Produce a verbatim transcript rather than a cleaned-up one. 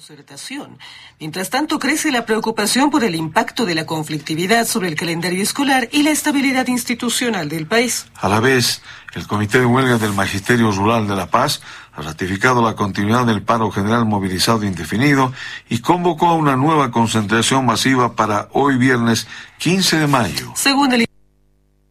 concertación. Mientras tanto, crece la preocupación por el impacto de la conflictividad sobre el calendario escolar y la estabilidad institucional del país. A la vez, el Comité de Huelga del Magisterio Rural de La Paz ha ratificado la continuidad del paro general movilizado indefinido y convocó a una nueva concentración masiva para hoy viernes quince de mayo. Según el